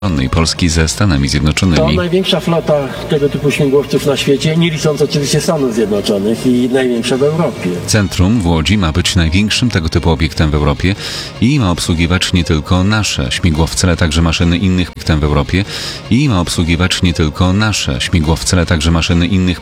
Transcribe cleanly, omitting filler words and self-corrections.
Polski ze Stanami To Zjednoczonymi. największa flota tego typu śmigłowców na świecie, nie licząc oczywiście Stanów Zjednoczonych, i największa w Europie. Centrum w Łodzi ma być największym tego typu obiektem w Europie i ma obsługiwać nie tylko nasze śmigłowce, ale także maszyny innych w Europie i ma obsługiwać nie tylko nasze śmigłowce, ale także maszyny innych